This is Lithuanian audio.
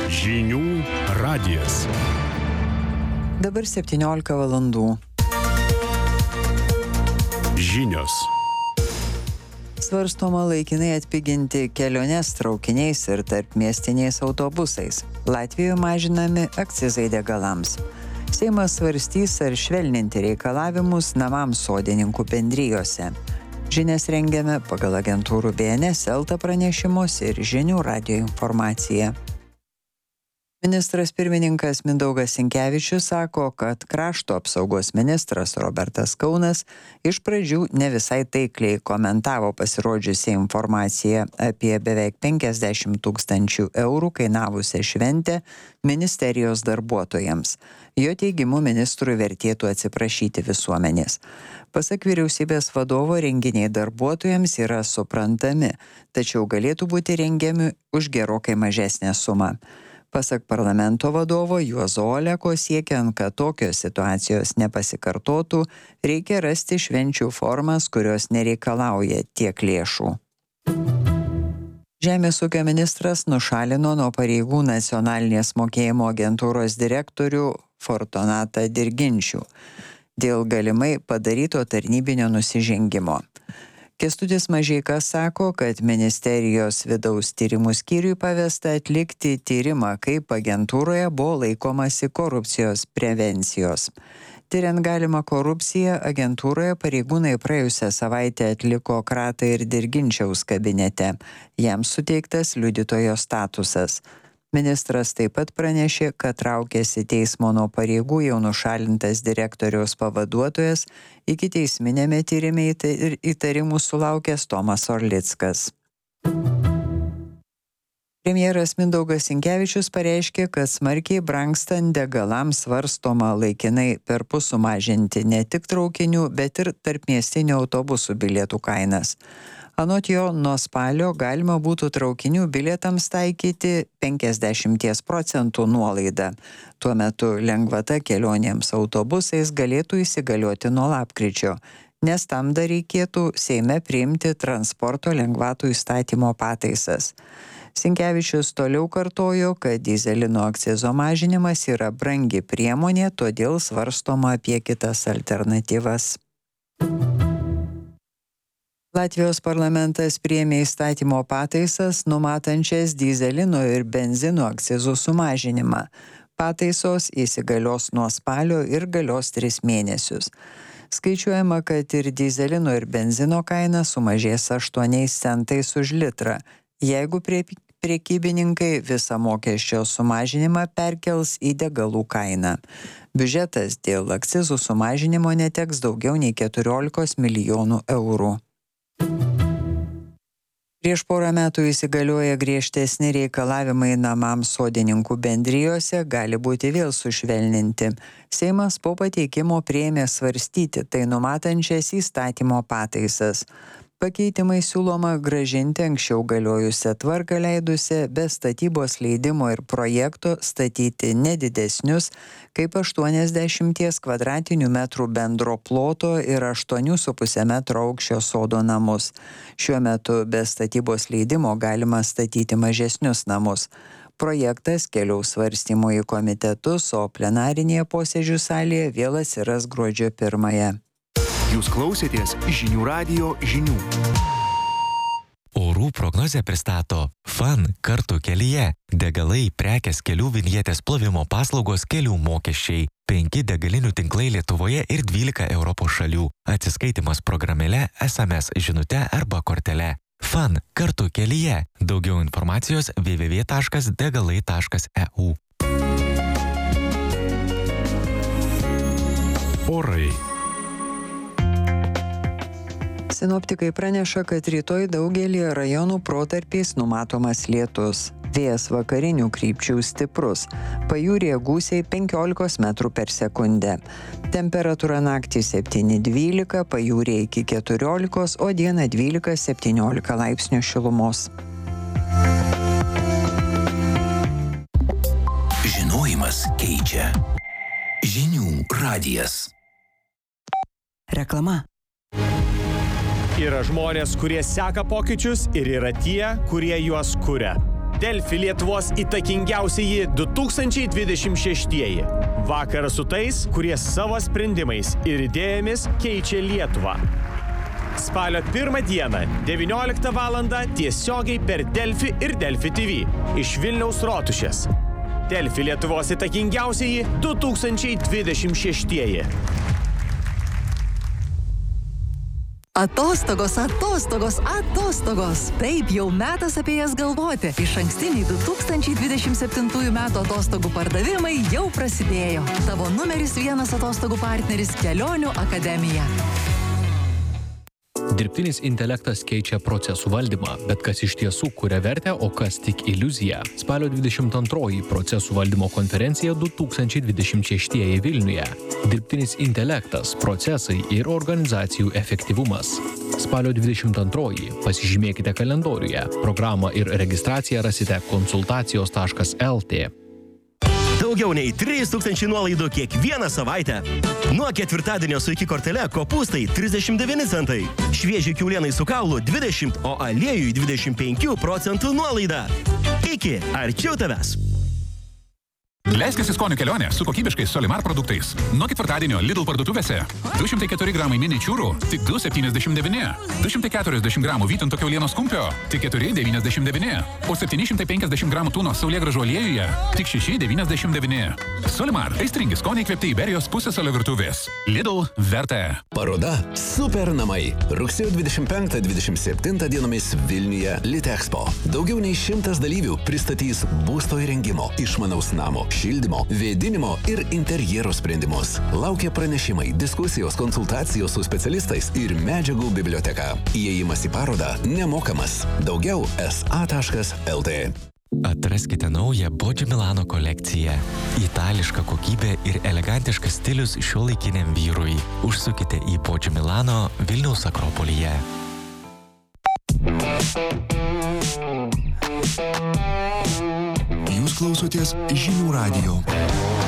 Žinių radijas. Dabar 17 valandų. Žinios. Svarstoma laikinai atpiginti keliones traukiniais ir tarpmiestiniais autobusais. Latvijoje mažinami akcizai degalams. Seimas svarstys, ar švelninti reikalavimus namams sodininkų bendrijose. Žinias rengiame pagal agentūrų BNS, Elta pranešimus ir Žinių radijo informaciją. Ministras pirmininkas Mindaugas Sinkevičius sako, kad krašto apsaugos ministras Robertas Kaunas iš pradžių ne visai taikliai komentavo pasirodžiusią informaciją apie beveik 50 000 eurų kainavusią šventę ministerijos darbuotojams. Jo teigimu, ministrui vertėtų atsiprašyti visuomenės. Pasak vyriausybės vadovo, renginiai darbuotojams yra suprantami, tačiau galėtų būti rengiami už gerokai mažesnę sumą. Pasak parlamento vadovo Juozo Oleko, siekiant, kad tokios situacijos nepasikartotų, reikia rasti švenčių formas, kurios nereikalauja tiek lėšų. Žemės ūkio ministras nušalino nuo pareigų nacionalinės mokėjimo agentūros direktorių Fortunatą Dirginčių dėl galimai padaryto tarnybinio nusižengimo. Kęstutis Mažeika sako, kad ministerijos vidaus tyrimų skyriui pavesta atlikti tyrimą, kaip agentūroje buvo laikomasi korupcijos prevencijos. Tyriant galimą korupciją, agentūroje pareigūnai praėjusią savaitę atliko kratą ir Dirginčiaus kabinete. Jam suteiktas liudytojo statusas. Ministras taip pat pranešė, kad traukėsi teismo nuo pareigų jau nušalintas direktoriaus pavaduotojas, ikiteisminėme tyrime įtarimų sulaukęs Tomas Orlickas. Premjeras Mindaugas Sinkevičius pareiškė, kad smarkiai brangstant degalams svarstoma laikinai perpus sumažinti ne tik traukinių, bet ir tarpmiestinių autobusų bilietų kainas. Anot jo, nuo spalio galima būtų traukinių bilietams taikyti 50% nuolaidą. Tuo metu lengvata kelionėms autobusais galėtų įsigalioti nuo lapkričio, nes tam dar reikėtų Seime priimti transporto lengvatų įstatymo pataisas. Sinkevičius toliau kartojo, kad dyzelino akcizo mažinimas yra brangi priemonė, todėl svarstoma apie kitas alternatyvas. Latvijos parlamentas priėmė įstatymo pataisas, numatančias dyzelino ir benzino akcizų sumažinimą. Pataisos įsigalios nuo spalio ir galios 3 mėnesius. Skaičiuojama, kad ir dyzelino ir benzino kaina sumažės 8 centais už litrą, jeigu prekybininkai visą mokesčio sumažinimą perkels į degalų kainą. Biudžetas dėl akcizų sumažinimo neteks daugiau nei 14 milijonų eurų. Prieš porą metų įsigalioję griežtesni reikalavimai namams sodininkų bendrijose gali būti vėl sušvelninti. Seimas po pateikimo priėmė svarstyti tai numatančias įstatymo pataisas. Pakeitimai siūloma grąžinti anksčiau galiojusią tvarką leidusią be statybos leidimo ir projekto statyti nedidesnius kaip 80 kvadratinių metrų bendro ploto ir 8,5 metro aukščio sodo namus. Šiuo metu be statybos leidimo galima statyti mažesnius namus. Projektas keliaus svarstymo į komitetus, o plenarinėje posėdžių salėje vėl atsiras gruodžio 1. Jūs klausėtės Žinių radijo žinių. Orų prognozę pristato FAN kartu kelyje. Degalai, prekės, kelių vinjetės plovimo paslaugos, kelių mokesčiai. 5 degalinių tinklai Lietuvoje ir 12 Europos šalių. Atsiskaitimas programėle, SMS žinute arba kortele. FAN kartu kelyje. Daugiau informacijos www.degalai.eu. Orai. Sinoptikai praneša, kad rytoj daugelį rajonų protarpiais numatomas lietus. Vėjas vakarinių krypčių stiprus. Pajūryje gūsiai 15 metrų per sekundę. Temperatūra naktį 7-12, pajūryje iki 14, o dieną 12-17 laipsnių šilumos. Žinojimas keičia. Žinių radijas. Reklama. Yra žmonės, kurie seka pokyčius ir yra tie, kurie juos kuria. Delfi Lietuvos įtakingiausieji 2026. Vakaras su tais, kurie savo sprendimais ir idėjomis keičia Lietuvą. Spalio 1 dieną, 19 val. Tiesiogiai per Delfi ir Delfi TV iš Vilniaus Rotušės. Delfi Lietuvos įtakingiausieji 2026. Atostogos, atostogos, atostogos. Taip, jau metas apie jas galvoti. Išankstiniai 2027 metų atostogų pardavimai jau prasidėjo. Tavo numeris 1 atostogų partneris Kelionių akademija. Dirbtinis intelektas keičia procesų valdymą, bet kas iš tiesų kuria vertę, o kas tik iliuzija. Spalio 22 procesų valdymo konferencija 2026 Vilniuje. Dirbtinis intelektas, procesai ir organizacijų efektyvumas. Spalio 22 pasižymėkite kalendoriuje. Programą ir registraciją rasite konsultacijos.lt. Daugiau nei 3000 nuolaidų kiekvieną savaitę. Nuo ketvirtadienio su iki kortele kopūstai 39 centai. Švieži kiaulėnai su kaulu 20, o aliejui 25% nuolaida. Iki arčiau tavęs. Leiskis į skonių kelionę su kokybiškais Solimar produktais. Nuo ketvirtadienio Lidl parduotuvėse 204 gramai mini čiūrų tik 2,79. 240 gramų vytinto kiaulienos kumpio tik 4,99. O 750 gramų tūno saulėgrąžų aliejuje tik 6,99. Solimar – aistringi skoniai įkvėpti Iberijos pusiasalio virtuvės. Lidl verta. Paroda Super namai. Rugsėjo 25-27 dienomis Vilniuje Litexpo. Daugiau nei 100 dalyvių pristatys būsto įrengimo, išmanaus namo, šildymo, vėdinimo ir interjero sprendimus. Laukia pranešimai, diskusijos, konsultacijos su specialistais ir medžiagų biblioteka. Įėjimas į parodą nemokamas. Daugiau sa.lt. Atraskite naują Boggio Milano kolekciją. Itališka kokybė ir elegantiškas stilius šiuolaikiniam vyrui. Užsukite į Boggio Milano Vilniaus Akropolyje. Jūs klausotės Žinių radijo.